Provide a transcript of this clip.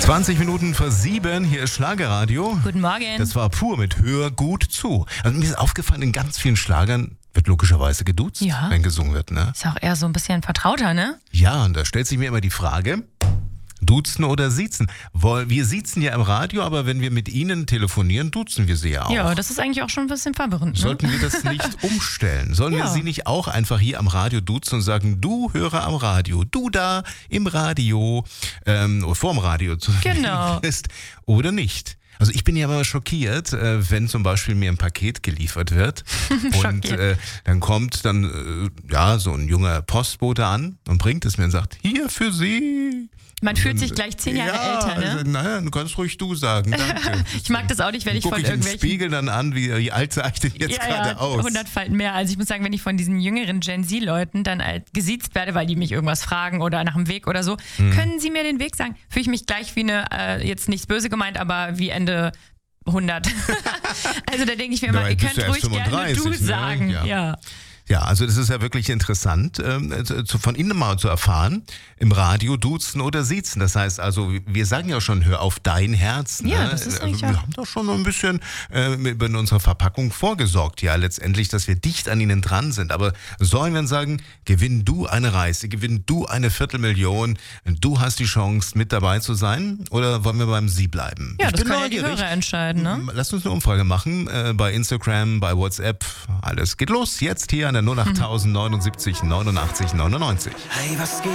20 Minuten vor 7, hier ist Schlagerradio. Guten Morgen. Das war pur mit Hör gut zu. Also mir ist aufgefallen, in ganz vielen Schlagern wird logischerweise geduzt, Ja. wenn gesungen wird, ne? Ist auch eher so ein bisschen vertrauter, ne? Ja, und da stellt sich mir immer die Frage, duzen oder siezen? Wir siezen ja im Radio, aber wenn wir mit Ihnen telefonieren, duzen wir Sie ja auch. Ja, das ist eigentlich auch schon ein bisschen verwirrend, ne? Sollten wir das nicht umstellen? Sollen wir Ja. Sie nicht auch einfach hier am Radio duzen und sagen, du Hörer am Radio, du da im Radio, oder vorm Radio Genau. bist oder nicht? Also ich bin ja immer schockiert, wenn zum Beispiel mir ein Paket geliefert wird und dann kommt so ein junger Postbote an und bringt es mir und sagt, hier für Sie. Man fühlt sich gleich 10 Jahre älter, ne? Also, naja, du kannst ruhig du sagen, danke. Ich mag das auch nicht, wenn ich von Guck ich im irgendwelchen... Spiegel dann an, wie alt sah ich denn jetzt gerade aus? 100 Falten mehr. Also ich muss sagen, wenn ich von diesen jüngeren Gen Z-Leuten dann gesiezt werde, weil die mich irgendwas fragen oder nach dem Weg oder so, können Sie mir den Weg sagen? Fühle ich mich gleich wie eine, jetzt nichts böse gemeint, aber wie Ende 100. Also da denke ich mir immer, Dabei ihr bist könnt du ruhig erst gerne 35, du ne? sagen. Ja. Ja, also das ist ja wirklich interessant, von Ihnen mal zu erfahren, im Radio duzen oder siezen. Das heißt also, wir sagen ja schon, hör auf dein Herz. Ne? Ja, das ist eigentlich wir haben doch schon ein bisschen in unserer Verpackung vorgesorgt, ja letztendlich, dass wir dicht an Ihnen dran sind. Aber sollen wir sagen, gewinn du eine Reise, gewinn du eine 250.000, du hast die Chance, mit dabei zu sein? Oder wollen wir beim Sie bleiben? Ja, Ich das bin können ja die neugierig. Hörer entscheiden, ne? Lasst uns eine Umfrage machen bei Instagram, bei WhatsApp. Alles geht los. Jetzt hier an der 08000 79 89 99. Hey, was geht?